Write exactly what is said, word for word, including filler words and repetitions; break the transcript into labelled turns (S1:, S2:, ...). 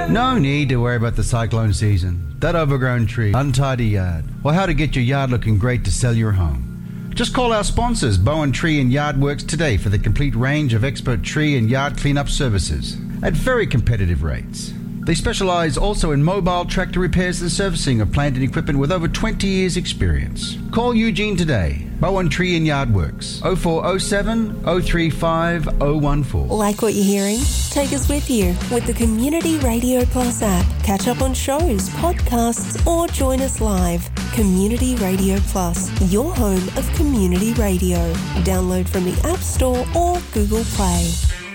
S1: No need to worry about the cyclone season, that overgrown tree, untidy yard, or how to get your yard looking great to sell your home. Just call our sponsors, Bowen Tree and Yard Works, today for the complete range of expert tree and yard cleanup services at very competitive rates. They specialize also in mobile tractor repairs and servicing of plant and equipment with over twenty years experience. Call Eugene today. Bowen Tree and Yard Works. oh four oh seven, oh three five, oh one four.
S2: Like what you're hearing? Take us with you with the Community Radio Plus app. Catch up on shows, podcasts, or join us live. Community Radio Plus, your home of community radio. Download from the App Store or Google Play.